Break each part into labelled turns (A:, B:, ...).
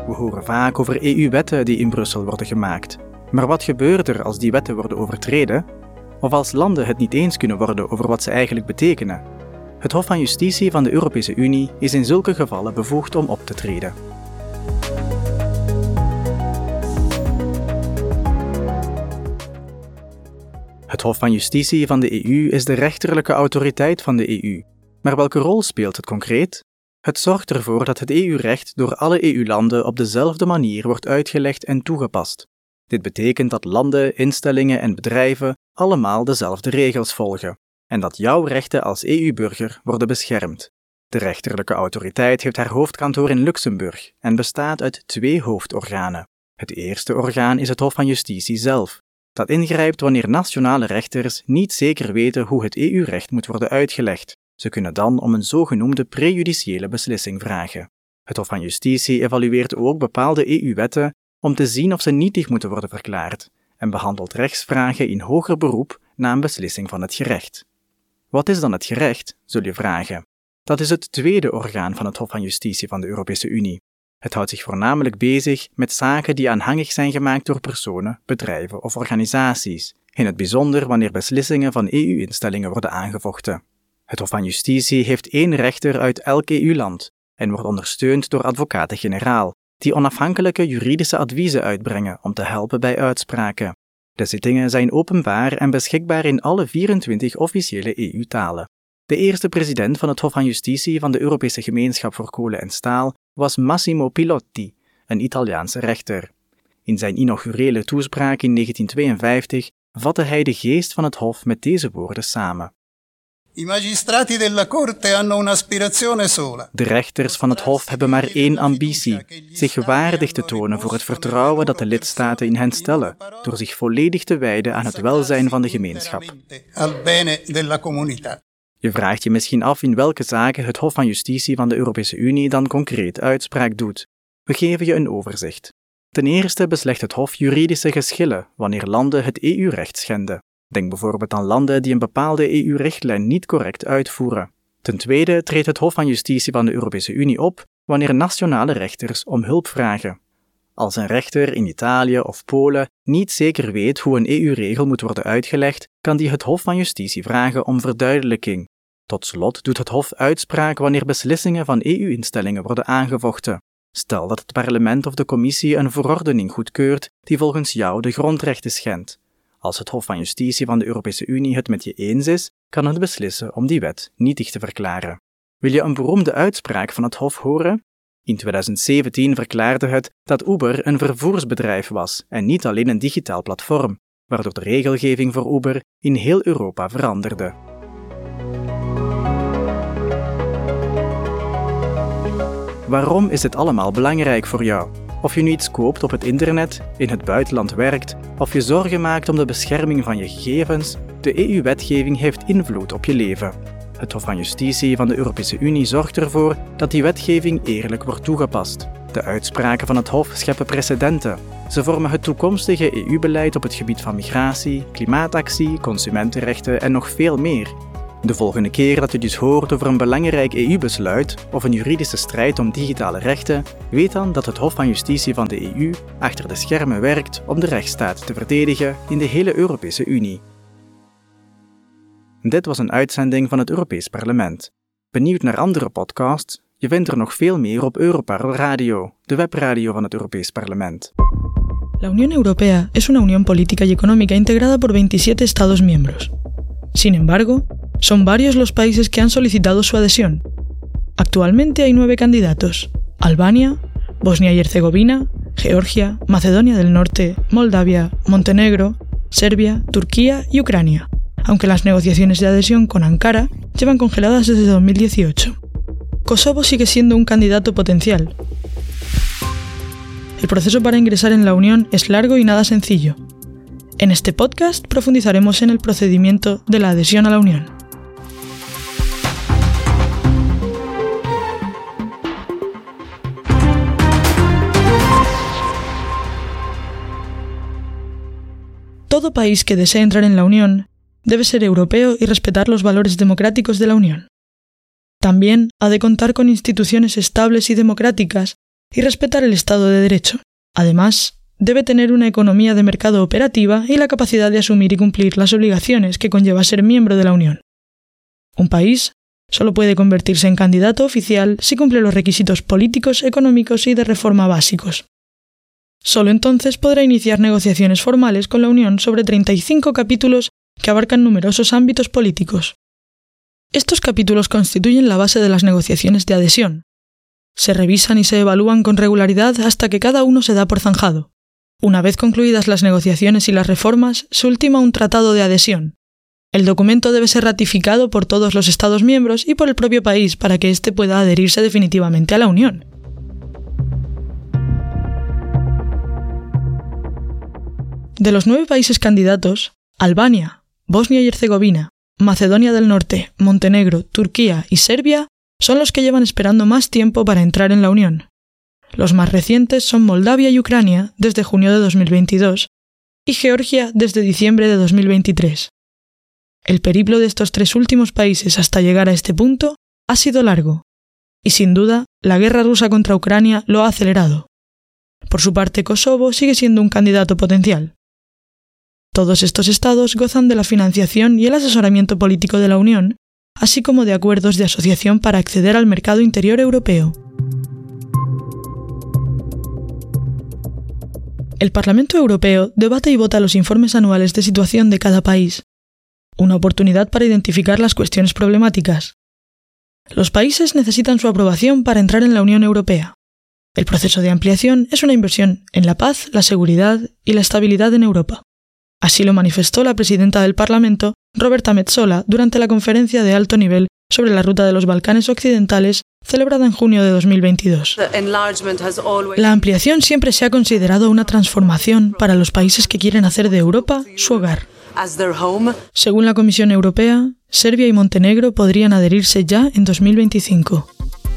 A: We horen vaak over EU-wetten die in Brussel worden gemaakt. Maar wat gebeurt er als die wetten worden overtreden? Of als landen het niet eens kunnen worden over wat ze eigenlijk betekenen? Het Hof van Justitie van de Europese Unie is in zulke gevallen bevoegd om op te treden. Het Hof van Justitie van de EU is de rechterlijke autoriteit van de EU. Maar welke rol speelt het concreet? Het zorgt ervoor dat het EU-recht door alle EU-landen op dezelfde manier wordt uitgelegd en toegepast. Dit betekent dat landen, instellingen en bedrijven allemaal dezelfde regels volgen en dat jouw rechten als EU-burger worden beschermd. De rechterlijke autoriteit heeft haar hoofdkantoor in Luxemburg en bestaat uit 2 hoofdorganen. Het eerste orgaan is het Hof van Justitie zelf, dat ingrijpt wanneer nationale rechters niet zeker weten hoe het EU-recht moet worden uitgelegd. Ze kunnen dan om een zogenoemde prejudiciële beslissing vragen. Het Hof van Justitie evalueert ook bepaalde EU-wetten om te zien of ze nietig moeten worden verklaard en behandelt rechtsvragen in hoger beroep na een beslissing van het gerecht. Wat is dan het gerecht, zul je vragen? Dat is het tweede orgaan van het Hof van Justitie van de Europese Unie. Het houdt zich voornamelijk bezig met zaken die aanhangig zijn gemaakt door personen, bedrijven of organisaties, in het bijzonder wanneer beslissingen van EU-instellingen worden aangevochten. Het Hof van Justitie heeft 1 rechter uit elk EU-land en wordt ondersteund door advocaten-generaal, die onafhankelijke juridische adviezen uitbrengen om te helpen bij uitspraken. De zittingen zijn openbaar en beschikbaar in alle 24 officiële EU-talen. De eerste president van het Hof van Justitie van de Europese Gemeenschap voor Kolen en Staal was Massimo Pilotti, een Italiaanse rechter. In zijn inaugurele toespraak in 1952 vatte hij de geest van het Hof met deze woorden samen.
B: I magistrati della Corte hanno un'aspirazione sola.
A: De rechters van het Hof hebben maar 1 ambitie: zich waardig te tonen voor het vertrouwen dat de lidstaten in hen stellen, door zich volledig te wijden aan het welzijn van de gemeenschap. Je vraagt je misschien af in welke zaken het Hof van Justitie van de Europese Unie dan concreet uitspraak doet. We geven je een overzicht. Ten eerste beslegt het Hof juridische geschillen wanneer landen het EU-recht schenden. Denk bijvoorbeeld aan landen die een bepaalde EU-richtlijn niet correct uitvoeren. Ten tweede treedt het Hof van Justitie van de Europese Unie op wanneer nationale rechters om hulp vragen. Als een rechter in Italië of Polen niet zeker weet hoe een EU-regel moet worden uitgelegd, kan die het Hof van Justitie vragen om verduidelijking. Tot slot doet het Hof uitspraak wanneer beslissingen van EU-instellingen worden aangevochten. Stel dat het parlement of de commissie een verordening goedkeurt die volgens jou de grondrechten schendt. Als het Hof van Justitie van de Europese Unie het met je eens is, kan het beslissen om die wet nietig te verklaren. Wil je een beroemde uitspraak van het Hof horen? In 2017 verklaarde het dat Uber een vervoersbedrijf was en niet alleen een digitaal platform, waardoor de regelgeving voor Uber in heel Europa veranderde. Waarom is dit allemaal belangrijk voor jou? Of je nu iets koopt op het internet, in het buitenland werkt, of je zorgen maakt om de bescherming van je gegevens, de EU-wetgeving heeft invloed op je leven. Het Hof van Justitie van de Europese Unie zorgt ervoor dat die wetgeving eerlijk wordt toegepast. De uitspraken van het Hof scheppen precedenten. Ze vormen het toekomstige EU-beleid op het gebied van migratie, klimaatactie, consumentenrechten en nog veel meer. De volgende keer dat je dus hoort over een belangrijk EU-besluit of een juridische strijd om digitale rechten, weet dan dat het Hof van Justitie van de EU achter de schermen werkt om de rechtsstaat te verdedigen in de hele Europese Unie. Dit was een uitzending van het Europees Parlement. Benieuwd naar andere podcasts? Je vindt er nog veel meer op Europarl Radio, de webradio van het Europees Parlement.
C: La Unión Europea es una unión política y económica integrada por 27 Estados miembros. Sin embargo, son varios los países que han solicitado su adhesión. Actualmente hay 9 candidatos: Albania, Bosnia y Herzegovina, Georgia, Macedonia del Norte, Moldavia, Montenegro, Serbia, Turquía y Ucrania, aunque las negociaciones de adhesión con Ankara llevan congeladas desde 2018. Kosovo sigue siendo un candidato potencial. El proceso para ingresar en la Unión es largo y nada sencillo. En este podcast profundizaremos en el procedimiento de la adhesión a la Unión. Todo país que desee entrar en la Unión debe ser europeo y respetar los valores democráticos de la Unión. También ha de contar con instituciones estables y democráticas y respetar el Estado de Derecho. Además, debe tener una economía de mercado operativa y la capacidad de asumir y cumplir las obligaciones que conlleva ser miembro de la Unión. Un país solo puede convertirse en candidato oficial si cumple los requisitos políticos, económicos y de reforma básicos. Solo entonces podrá iniciar negociaciones formales con la Unión sobre 35 capítulos que abarcan numerosos ámbitos políticos. Estos capítulos constituyen la base de las negociaciones de adhesión. Se revisan y se evalúan con regularidad hasta que cada uno se da por zanjado. Una vez concluidas las negociaciones y las reformas, se ultima un tratado de adhesión. El documento debe ser ratificado por todos los Estados miembros y por el propio país para que éste pueda adherirse definitivamente a la Unión. De los 9 países candidatos, Albania, Bosnia y Herzegovina, Macedonia del Norte, Montenegro, Turquía y Serbia son los que llevan esperando más tiempo para entrar en la Unión. Los más recientes son Moldavia y Ucrania desde junio de 2022 y Georgia desde diciembre de 2023. El periplo de estos 3 últimos países hasta llegar a este punto ha sido largo, y sin duda la guerra rusa contra Ucrania lo ha acelerado. Por su parte, Kosovo sigue siendo un candidato potencial. Todos estos estados gozan de la financiación y el asesoramiento político de la Unión, así como de acuerdos de asociación para acceder al mercado interior europeo. El Parlamento Europeo debate y vota los informes anuales de situación de cada país, una oportunidad para identificar las cuestiones problemáticas. Los países necesitan su aprobación para entrar en la Unión Europea. El proceso de ampliación es una inversión en la paz, la seguridad y la estabilidad en Europa. Así lo manifestó la presidenta del Parlamento, Roberta Metsola, durante la conferencia de alto nivel sobre la ruta de los Balcanes Occidentales, celebrada en junio de 2022. La ampliación siempre se ha considerado una transformación para los países que quieren hacer de Europa su hogar. Según la Comisión Europea, Serbia y Montenegro podrían adherirse ya en 2025.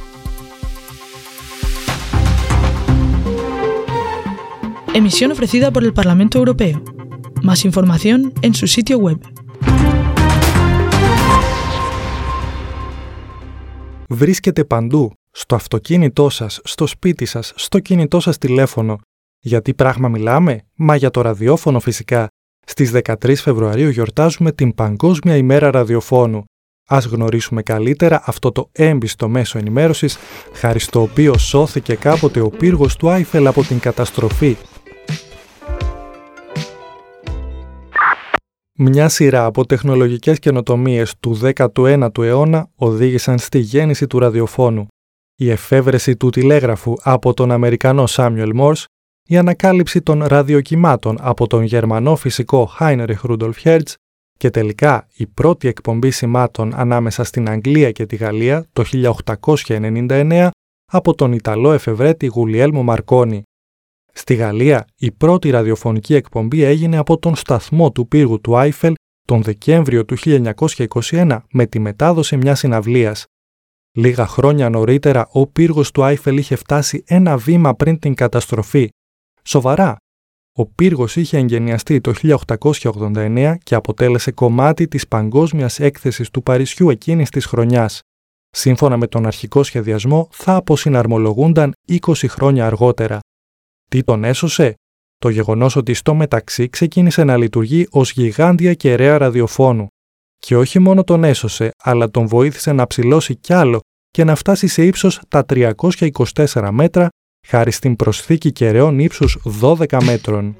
C: Emisión ofrecida por el Parlamento Europeo. Más información en su sitio web.
D: Βρίσκεται παντού, στο αυτοκίνητό σας, στο σπίτι σας, στο κινητό σας τηλέφωνο. Γιατί πράγμα μιλάμε? Μα για το ραδιόφωνο φυσικά. Στις 13 Φεβρουαρίου γιορτάζουμε την Παγκόσμια ημέρα ραδιοφώνου. Ας γνωρίσουμε καλύτερα αυτό το έμπιστο μέσο ενημέρωσης, χάρη στο οποίο σώθηκε κάποτε ο πύργος του Άιφελ από την καταστροφή. Μια σειρά από τεχνολογικές καινοτομίες του 19ου αιώνα οδήγησαν στη γέννηση του ραδιοφώνου. Η εφεύρεση του τηλέγραφου από τον Αμερικανό Σάμιουελ Μόρς, η ανακάλυψη των ραδιοκυμάτων από τον Γερμανό φυσικό Heinrich Rudolf Hertz και τελικά η πρώτη εκπομπή σημάτων ανάμεσα στην Αγγλία και τη Γαλλία το 1899 από τον Ιταλό εφευρέτη Γουλιέλμο Μαρκόνι. Στη Γαλλία, η πρώτη ραδιοφωνική εκπομπή έγινε από τον σταθμό του πύργου του Άιφελ τον Δεκέμβριο του 1921 με τη μετάδοση μιας συναυλίας. Λίγα χρόνια νωρίτερα, ο πύργος του Άιφελ είχε φτάσει ένα βήμα πριν την καταστροφή. Σοβαρά, ο πύργος είχε εγκαινιαστεί το 1889 και αποτέλεσε κομμάτι της παγκόσμιας έκθεσης του Παρισιού εκείνης της χρονιάς. Σύμφωνα με τον αρχικό σχεδιασμό, θα αποσυναρμολογούνταν 20 χρόνια αργότερα. Τι τον έσωσε? Το γεγονός ότι στο μεταξύ ξεκίνησε να λειτουργεί ως γιγάντια κεραία ραδιοφώνου. Και όχι μόνο τον έσωσε, αλλά τον βοήθησε να ψηλώσει κι άλλο και να φτάσει σε ύψος τα 324 μέτρα, χάρη στην προσθήκη κεραιών ύψους 12 μέτρων.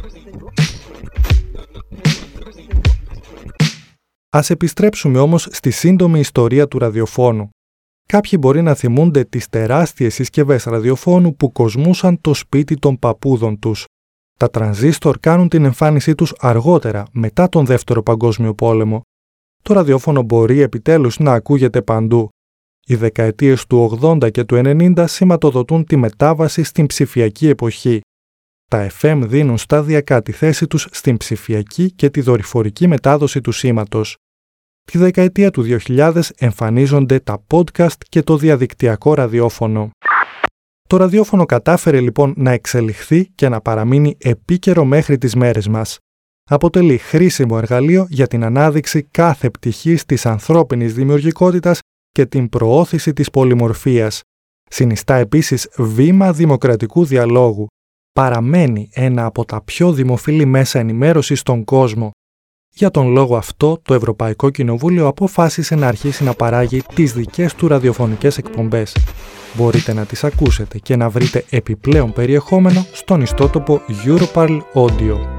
D: Ας επιστρέψουμε όμως στη σύντομη ιστορία του ραδιοφώνου. Κάποιοι μπορεί να θυμούνται τις τεράστιες συσκευές ραδιοφώνου που κοσμούσαν το σπίτι των παππούδων τους. Τα τρανζίστορ κάνουν την εμφάνισή τους αργότερα, μετά τον Δεύτερο Παγκόσμιο Πόλεμο. Το ραδιόφωνο μπορεί επιτέλους να ακούγεται παντού. Οι δεκαετίες του 80 και του 90 σηματοδοτούν τη μετάβαση στην ψηφιακή εποχή. Τα FM δίνουν σταδιακά τη θέση τους στην ψηφιακή και τη δορυφορική μετάδοση του σήματος. Τη δεκαετία του 2000 εμφανίζονται τα podcast και το διαδικτυακό ραδιόφωνο. Το ραδιόφωνο κατάφερε λοιπόν να εξελιχθεί και να παραμείνει επίκαιρο μέχρι τις μέρες μας. Αποτελεί χρήσιμο εργαλείο για την ανάδειξη κάθε πτυχής της ανθρώπινης δημιουργικότητας και την προώθηση της πολυμορφίας. Συνιστά επίσης βήμα δημοκρατικού διαλόγου. Παραμένει ένα από τα πιο δημοφιλή μέσα ενημέρωσης στον κόσμο. Για τον λόγο αυτό, το Ευρωπαϊκό Κοινοβούλιο αποφάσισε να αρχίσει να παράγει τις δικές του ραδιοφωνικές εκπομπές. Μπορείτε να τις ακούσετε και να βρείτε επιπλέον περιεχόμενο στον ιστότοπο Europarl Audio.